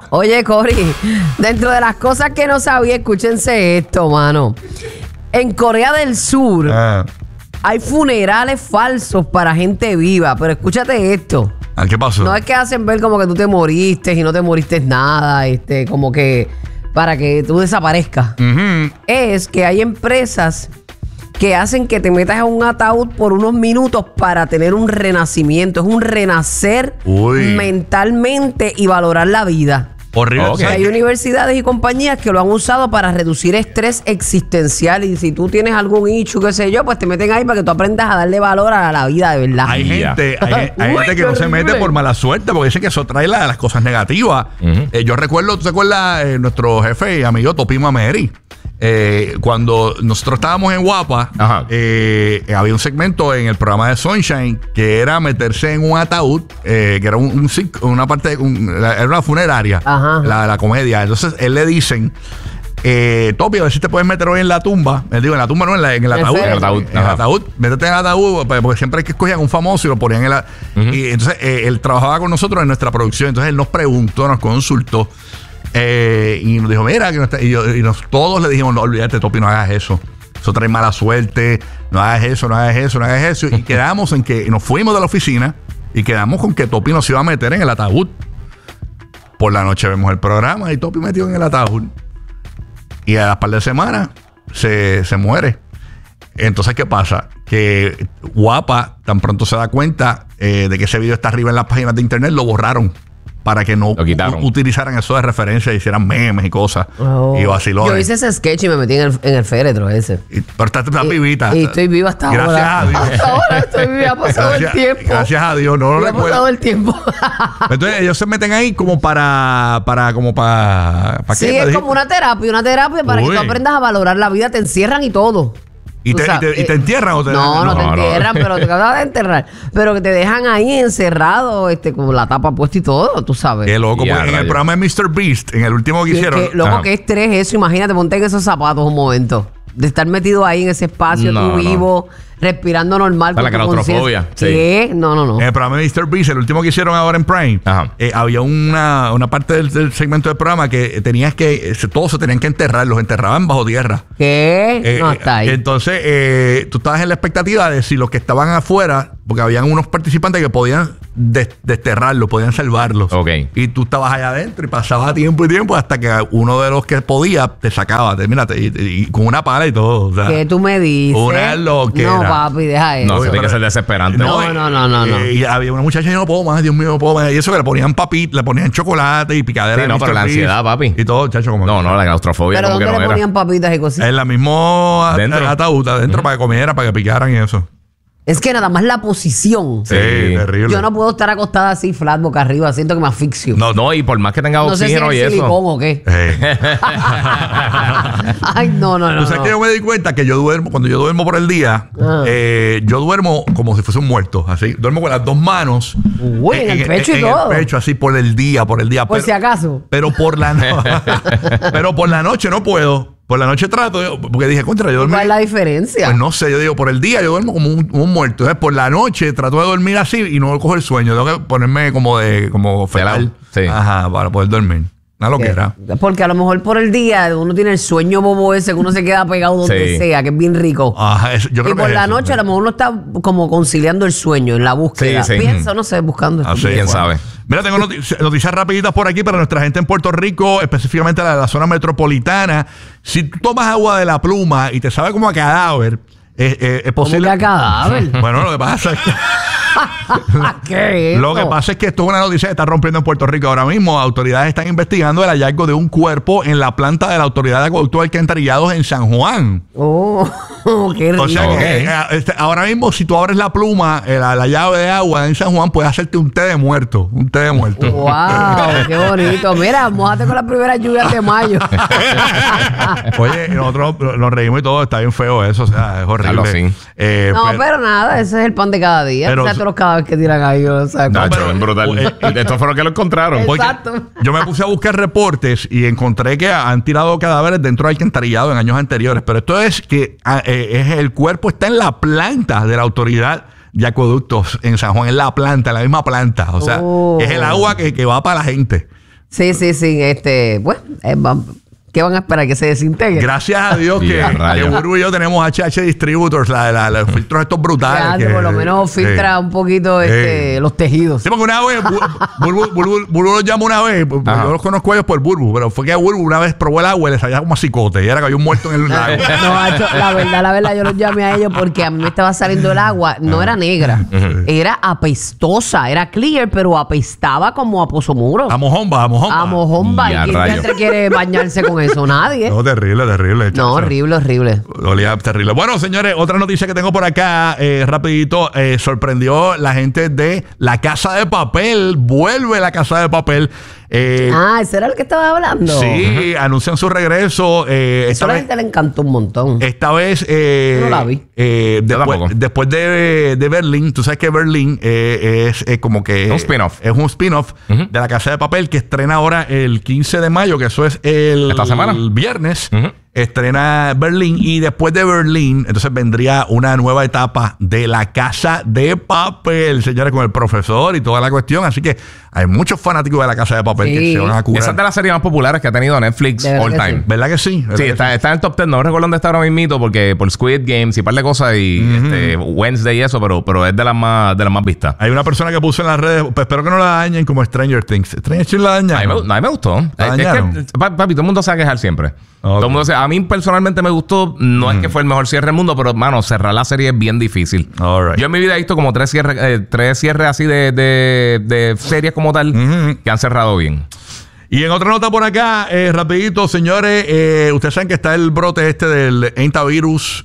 Oye, Cory, dentro de las cosas que no sabía, escúchense esto, mano. En Corea del Sur hay funerales falsos para gente viva, pero escúchate esto. ¿Qué pasó? No es que hacen ver como que tú te moriste y no te moriste nada, como que para que tú desaparezcas. Es que hay empresas que hacen que te metas en un ataúd por unos minutos para tener un renacimiento. Es un renacer mentalmente y valorar la vida. Horrible. Okay. Hay universidades y compañías que lo han usado para reducir estrés existencial. Y si tú tienes algún issue, qué sé yo, pues te meten ahí para que tú aprendas a darle valor a la vida de verdad. Hay gente que no se mete por mala suerte porque dicen que eso trae las cosas negativas. Yo recuerdo, ¿tú te acuerdas? Nuestro jefe y amigo Topi Mameri. Cuando nosotros estábamos en Guapa, había un segmento en el programa de Sunshine que era meterse en un ataúd, que era una parte, era una funeraria, la comedia. Entonces él le dicen, Topi, a ver si te puedes meter hoy en la tumba. Digo, en la tumba no, en el ataúd. En el ataúd. Métete en el ataúd, porque siempre hay que escoger un famoso y lo ponían en la... Y entonces él trabajaba con nosotros en nuestra producción. Entonces él nos preguntó, nos consultó. Y nos dijo, mira, que no está, y todos le dijimos, no, olvídate, Topi, no hagas eso. Eso trae mala suerte. No hagas eso, no hagas eso, no hagas eso. Y quedamos en que nos fuimos de la oficina y quedamos con que Topi nos iba a meter en el ataúd. Por la noche vemos el programa y Topi metió en el ataúd. Y a las par de semanas se muere. Entonces, ¿qué pasa? Que Guapa tan pronto se da cuenta de que ese video está arriba en las páginas de internet, lo borraron. Para que no utilizaran eso de referencia, hicieran memes y cosas. Y vacilones. Yo hice ese sketch y me metí en el féretro ese. Pero estás vivita. Y estoy viva hasta ahora. Gracias a Dios. Hasta ahora estoy viva, ha pasado el tiempo. Gracias a Dios, no lo recuerdo. Ha pasado el tiempo. Entonces ellos se meten ahí como para sí, ¿qué? Es como una terapia para que tú aprendas a valorar la vida. Te encierran y todo. ¿Y te entierran o te No te entierran, pero te acabas de enterrar. Pero que te dejan ahí encerrado, con la tapa puesta y todo, tú sabes. Qué loco. En el programa de Mr. Beast, en el último que hicieron. Loco, que estrés eso. Imagínate, ponte en esos zapatos un momento. De estar metido ahí en ese espacio, tú vivo, respirando normal. Para la claustrofobia. ¿Qué? No. En el programa de Mr. Beast, el último que hicieron ahora en Prime, había una parte del segmento del programa que todos se tenían que enterrar, los enterraban bajo tierra. ¿Qué? No, está ahí. Entonces, tú estabas en la expectativa de si los que estaban afuera, porque habían unos participantes que podían desterrarlos, podían salvarlos. Y tú estabas allá adentro y pasaba tiempo y tiempo hasta que uno de los que podía te sacaba, y con una pala y todo. O sea, ¿qué tú me dices? Una loquera. No, papi, deja eso. No, tiene que ser desesperante. No. Y había una muchacha, yo no puedo más, Dios mío, no puedo más. Y eso que le ponían papitas, le ponían chocolate y picadera. Sí, no, pero la ansiedad, papi. Y todo, chacho, como. No, la claustrofobia. Pero como ¿dónde que no le ponían papitas y cositas? En la misma ataúd, adentro, para que comieran, para que picaran y eso. Es que nada más la posición. Sí, terrible. Yo no puedo estar acostada así, flat, boca arriba. Siento que me asfixio. No, y por más que tenga oxígeno no sé si y es eso. silicón o qué. Ay, no. ¿Tú sabes que yo me di cuenta que cuando yo duermo por el día, yo duermo como si fuese un muerto, así. Duermo con las dos manos. Uy, en el pecho y todo. En el pecho, así, por el día. Por si acaso. Pero por la noche no puedo. Por la noche trato, porque dije, contra, yo duermo. ¿Cuál es la diferencia? Pues no sé, yo digo, por el día yo duermo como un muerto. Entonces, por la noche trato de dormir así y no cojo el sueño. Tengo que ponerme como fetal. Sí. Ajá, para poder dormir. Una loquera. Porque a lo mejor por el día uno tiene el sueño bobo ese que uno se queda pegado donde sea, que es bien rico. Ajá, yo creo y por que la eso, noche a lo mejor uno está como conciliando el sueño en la búsqueda. Sí. Pienso, no sé, buscando. ¿Quién sabe? Mira, tengo noticias rapiditas por aquí para nuestra gente en Puerto Rico, específicamente la zona metropolitana. Si tú tomas agua de la pluma y te sabe como a cadáver, es posible. ¿Cómo que a cadáver? Bueno, lo que pasa es que ¿Qué es lo que pasa es que esto es una noticia que está rompiendo en Puerto Rico ahora mismo. Autoridades están investigando el hallazgo de un cuerpo en la planta de la Autoridad de Acueductos Alcantarillados en San Juan. Oh, qué rico. O sea que ahora mismo, si tú abres la pluma, la llave de agua en San Juan, puedes hacerte un té de muerto. Un té de muerto. ¡Wow! ¡Qué bonito! Mira, mójate con las primeras lluvias de mayo. Oye, nosotros nos reímos y todo. Está bien feo eso. O sea, es horrible. Pero nada, ese es el pan de cada día. O sea, todos los cadáveres que tiran ahí. O sea, es brutal. Estos fueron que lo encontraron. Exacto. Yo me puse a buscar reportes y encontré que han tirado cadáveres dentro del alcantarillado en años anteriores. Pero esto es que el cuerpo está en la planta de la Autoridad de Acueductos en San Juan. En la planta, en la misma planta. O sea, es el agua que va para la gente. Sí. Pues, ¿qué van a esperar? ¿Que se desintegre? Gracias a Dios que Burbu y yo tenemos HH Distributors, los filtros estos brutales. Que por lo menos filtra un poquito los tejidos. Sí, porque una vez Burbu los llamó una vez, yo los conozco a ellos por Burbu, pero fue que Burbu una vez probó el agua y le salía como a cicote y era que había un muerto en el lago. No, la verdad, yo los llamé a ellos porque a mí me estaba saliendo el agua, no era negra, era apestosa, era clear, pero apestaba como a pozomuro. A mojomba. ¿Y quién quiere bañarse con eso? Nadie. No, terrible. No, horrible. Olía terrible. Bueno, señores, otra noticia que tengo por acá, rapidito, sorprendió la gente de La Casa de Papel. Vuelve La Casa de Papel. ¿Ese era el que estaba hablando? Sí, anuncian su regreso. Eso a la gente le encantó un montón. Esta vez, no la vi. Después de Berlín, tú sabes que Berlín es como que... un spin-off. Es un spin-off de La Casa de Papel que estrena ahora el 15 de mayo, que eso es ¿esta semana? El viernes. Estrena Berlín y después de Berlín, entonces vendría una nueva etapa de La Casa de Papel, señores, con el profesor y toda la cuestión. Así que hay muchos fanáticos de La Casa de Papel que se van a curar. Esa es de las series más populares que ha tenido Netflix all time. Sí. ¿Verdad que sí? Sí, está en el top 10. No recuerdo dónde está ahora mismito porque por Squid Games y un par de cosas y Wednesday y eso, pero es de las más vistas. Hay una persona que puso en las redes, pues espero que no la dañen como Stranger Things. Stranger Things la dañaron. A mí me gustó. Es que, papi, todo el mundo se va a quejar siempre. Okay. Todo el mundo a mí personalmente me gustó. No es que fue el mejor cierre del mundo, pero, mano, cerrar la serie es bien difícil. Right. Yo en mi vida he visto como tres cierres así de series como tal que han cerrado bien. Y en otra nota por acá, rapidito, señores, ustedes saben que está el brote este del Entavirus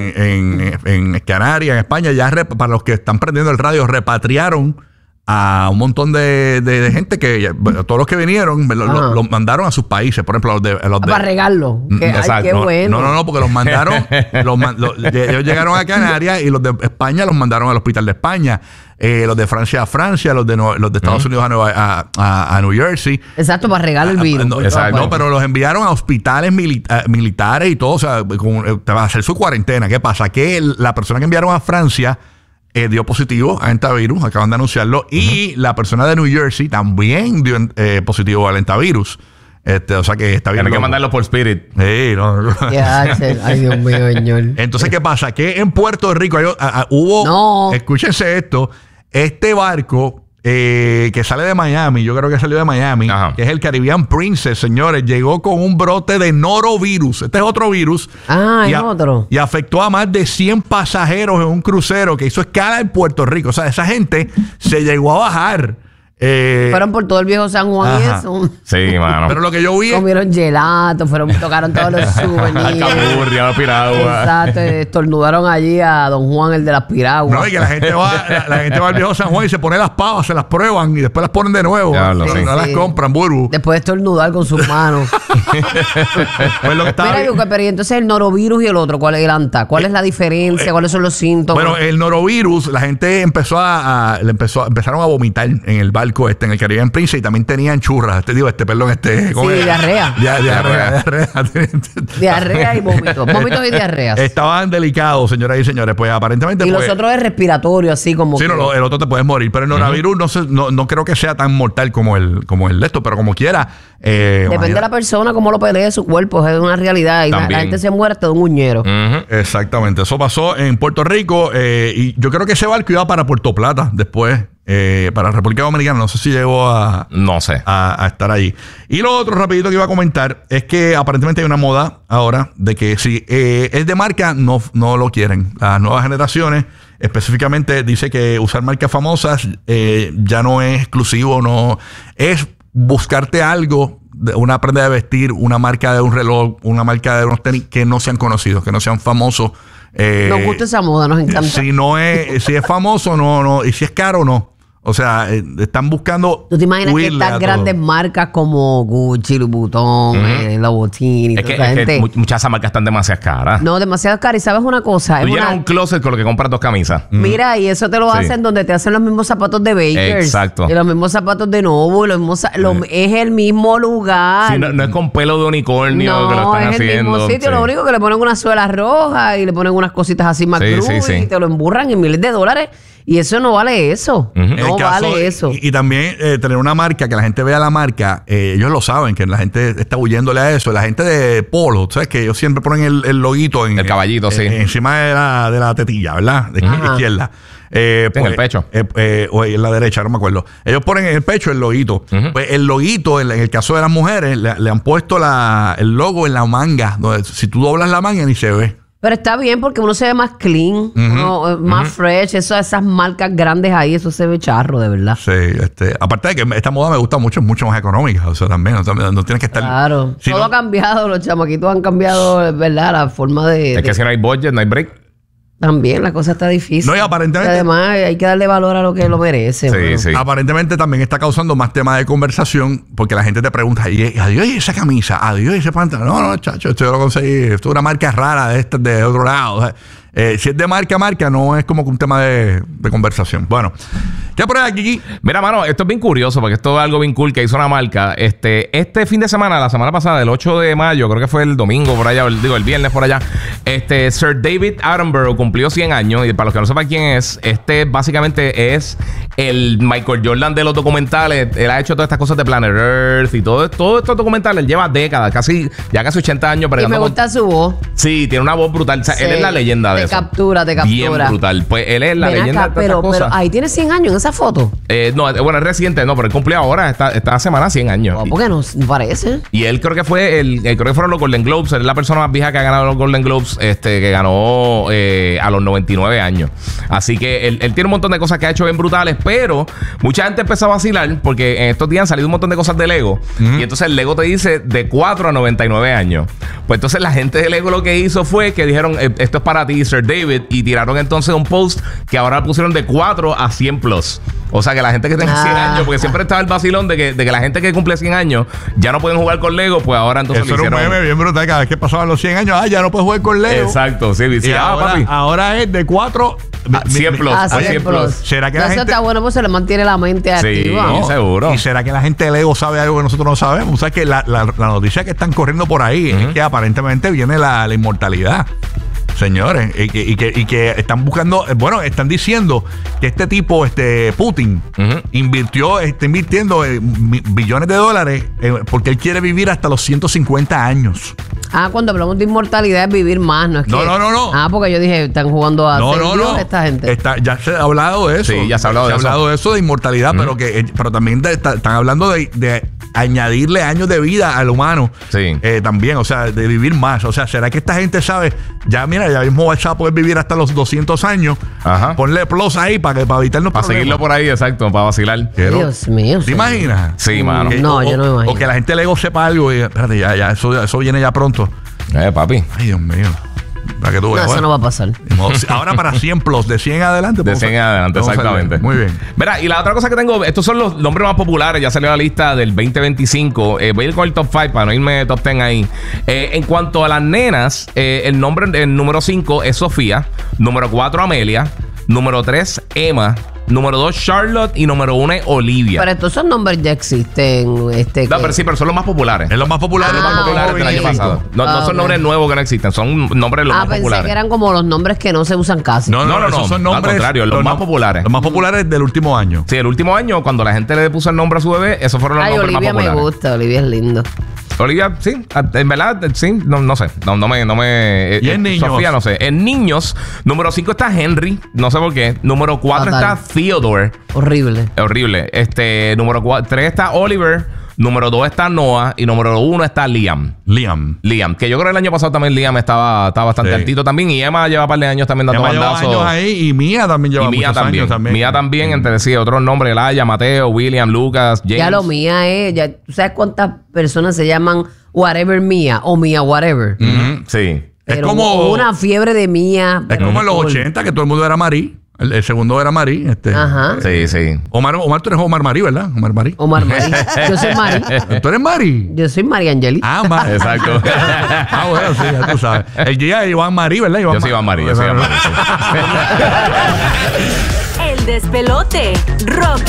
en Canarias, en España. Ya para los que están prendiendo el radio, repatriaron a un montón de gente que todos los que vinieron los mandaron a sus países. Por ejemplo, para regarlo. Ay, qué bueno. No, porque los mandaron ellos llegaron a Canarias y los de España los mandaron al hospital de España. Los de Francia a Francia, los de Estados Unidos a New Jersey. Exacto, para regar el virus. No, pero los enviaron a hospitales militares y todo, o sea, te va a hacer su cuarentena. ¿Qué pasa? Que la persona que enviaron a Francia dio positivo a Entavirus, acaban de anunciarlo, y la persona de New Jersey también dio positivo al Entavirus. O sea que está bien. Tienen que mandarlo por Spirit. Sí, no. Ay, Dios mío, señor. Entonces, ¿qué pasa? Que en Puerto Rico hubo, escúchense esto, este barco que sale de Miami, yo creo que salió de Miami, que es el Caribbean Princess, señores, llegó con un brote de norovirus. Este es otro virus. Y afectó a más de 100 pasajeros en un crucero que hizo escala en Puerto Rico. O sea, esa gente se llegó a bajar. Fueron por todo el viejo San Juan y eso. Sí, mano. Pero lo que yo vi comieron gelato, tocaron todos los souvenirs. Caburria, la piragua. Exacto, estornudaron allí a Don Juan, el de las piraguas. No, y que la gente va al viejo San Juan y se pone las pavas, se las prueban y después las ponen de nuevo. No las compran, Burbu. Después de estornudar con sus manos. Pues lo que estaba... Mira, pero entonces el norovirus y el otro, ¿cuál es el ANTA? ¿Cuál es la diferencia? ¿Cuáles son los síntomas? Bueno, el norovirus, la gente empezaron a vomitar en el barco en el Caribbean Princess y también tenían churras. Diarrea. Diarrea y vómitos. Vómitos y diarreas. Estaban delicados, señoras y señores. Pues aparentemente. Y los otros es respiratorio, así como. Sí, no, el otro te puedes morir. Pero el norovirus no creo que sea tan mortal como el de esto, pero como quiera. Depende de la persona, cómo lo pelee su cuerpo. Es una realidad. Y la gente se muere de un uñero. Exactamente. Eso pasó en Puerto Rico. Y yo creo que ese barco iba para Puerto Plata después. Para República Dominicana, no sé si llegó a estar allí. Y lo otro rapidito que iba a comentar es que aparentemente hay una moda ahora de que si es de marca, no lo quieren. Las nuevas generaciones específicamente dice que usar marcas famosas ya no es exclusivo, no es buscarte algo, una prenda de vestir, una marca de un reloj, una marca de unos tenis que no sean conocidos, que no sean famosos. Nos gusta esa moda, nos encanta. Si es famoso, no. Y si es caro, no. O sea, están buscando. ¿Tú te imaginas que estas grandes marcas como Gucci, Louis Vuitton, Louboutin y toda esa gente? Muchas de esas marcas están demasiado caras. No, demasiado caras. Y sabes una cosa. Tú llenas un closet con lo que compras 2 camisas. Mira, y eso te lo hacen donde te hacen los mismos zapatos de Bakers. Exacto. Y los mismos zapatos de Nobu. Es el mismo lugar. Sí, no es con pelo de unicornio que lo están haciendo. Es el mismo sitio. Lo único que le ponen una suela roja y le ponen unas cositas así más y te lo emburran en miles de dólares. Y eso no vale eso. No vale eso. Y también tener una marca, que la gente vea la marca, ellos lo saben, que la gente está huyéndole a eso. La gente de Polo, ¿sabes? Que ellos siempre ponen el loguito en el caballito, sí. Encima de la tetilla, ¿verdad? De izquierda. En el pecho. O en la derecha, no me acuerdo. Ellos ponen en el pecho el loguito. Pues el loguito, en el caso de las mujeres, le han puesto el logo en la manga. Donde, si tú doblas la manga, ni se ve. Pero está bien porque uno se ve más clean, más fresh. Esas marcas grandes ahí, eso se ve charro, de verdad. Sí, aparte de que esta moda me gusta mucho, es mucho más económica. O sea, también no tienes que estar... Claro. Todo ha cambiado, los chamaquitos han cambiado, ¿verdad? La forma de... Es que si no hay budget, no hay break. También la cosa está difícil. No, y aparentemente... Además, hay que darle valor a lo que lo merece. Sí. Aparentemente también está causando más temas de conversación porque la gente te pregunta, adiós, ¿y esa camisa? Adiós, ¿y ese pantalón? No, chacho, esto yo lo conseguí. Esto es una marca rara de otro lado. O sea, si es de marca, no es como un tema de conversación. Bueno, ¿qué por ahí, Kiki? Mira, mano, esto es bien curioso porque esto es algo bien cool que hizo una marca. Este fin de semana, la semana pasada, el 8 de mayo, creo que fue el domingo por allá, el viernes por allá, Sir David Attenborough cumplió 100 años. Y para los que no sepan quién es, básicamente es el Michael Jordan de los documentales. Él ha hecho todas estas cosas de Planet Earth y todo estos documentales. Él lleva décadas, casi 80 años. Y me gusta su voz. Sí, tiene una voz brutal. O sea, él es la leyenda de eso. Te captura. Bien brutal. Pues él es la leyenda de pero ahí tiene 100 años en esa foto. No, bueno, es reciente, no, pero él cumplió ahora, esta semana 100 años. ¿Por qué no parece? Y él creo que fueron los Golden Globes. Él es la persona más vieja que ha ganado los Golden Globes, que ganó a los 99 años. Así que él tiene un montón de cosas que ha hecho bien brutales, pero mucha gente empezó a vacilar porque en estos días han salido un montón de cosas de Lego. Y entonces el Lego te dice de 4 a 99 años. Pues entonces la gente de Lego lo que hizo fue que dijeron, esto es para ti, Sir David, y tiraron entonces un post que ahora pusieron de 4 a 100 plus. O sea que la gente que tenga 100 años, porque siempre estaba el vacilón de que la gente que cumple 100 años ya no pueden jugar con Lego, pues ahora entonces eso era un meme bien brutal. Cada vez que pasaban los 100 años, ya no puedes jugar con Lego. Exacto, sí. Y ahora es de 4 a 100 plus. A 100 plus. ¿Será que la gente... está bueno, pues se le mantiene la mente activa. Sí, seguro. ¿Y será que la gente de Lego sabe algo que nosotros no sabemos? O sea que la noticia que están corriendo por ahí es que aparentemente viene la inmortalidad. Señores, y que están buscando, bueno, están diciendo que este tipo, Putin, está invirtiendo billones de dólares porque él quiere vivir hasta los 150 años. Cuando hablamos de inmortalidad es vivir más, no es que... No. Porque yo dije, están jugando a Dios esta gente. Ya se ha hablado de eso. Sí, ya se ha hablado de eso. De inmortalidad, pero también están hablando de añadirle años de vida al humano. Sí. También, o sea, de vivir más. O sea, ¿será que esta gente sabe? Ya, mira, ya mismo va a poder vivir hasta los 200 años. Ajá. Ponle plus ahí para evitarnos para seguirlo por ahí, exacto, para vacilar. Dios mío. ¿Te imaginas? Sí, mano. No, yo no me imagino. O que la gente Lego sepa algo y espérate, ya, eso viene ya pronto. Papi. Ay, Dios mío. Para que tú veas, eso no va a pasar. Ahora para 100 plus, de 100 en adelante. De 100 en adelante, exactamente. Muy bien. Mira, y la otra cosa que tengo, estos son los nombres más populares, ya salió la lista del 2025. Voy a ir con el top 5 para no irme top 10 ahí. En cuanto a las nenas, el número 5 es Sofía, número 4 Amelia, número 3 Emma, número 2 Charlotte y número 1 Olivia. Pero estos son nombres ya existen. No, pero son los más populares. Es los más populares. Los más populares del año pasado. No son nombres nuevos que no existen, son nombres los más populares. Pensé que eran como los nombres que no se usan casi. No, esos son nombres. Al contrario, los más populares. Los más populares del último año. Sí, el último año, cuando la gente le puso el nombre a su bebé, esos fueron los nombres Olivia más populares. Me gusta, Olivia es lindo. Olivia, sí, en verdad, sí, no sé. No me. ¿Y en niños? Sofía, no sé. En niños, número 5 está Henry, no sé por qué. Número 4 está Theodore. Horrible. Número 3 está Oliver. Número 2 está Noah. Y número 1 está Liam. Que yo creo que el año pasado también Liam estaba bastante altito también. Y Emma lleva un par de años también dando bandazos. Años ahí. Y Mia también lleva muchos años también. Mia también, entre sí, otros nombres. Elaya, Mateo, William, Lucas, James. Ya lo Mia es... ¿Tú sabes cuántas personas se llaman Whatever Mia o Mia Whatever? Sí. Pero es como... una fiebre de Mia. Es como en los 80 que todo el mundo era Marí. El segundo era Marí. Ajá. Sí. Omar, tú eres Omar Marí, ¿verdad? Omar Marí. Yo soy Mari. ¿Tú eres Mari? Yo soy María Angeli. Mari. Exacto. Bueno, sí, ya tú sabes. El día de Iván Marí, ¿verdad? Yo soy Iván Marí. El despelote. Rocky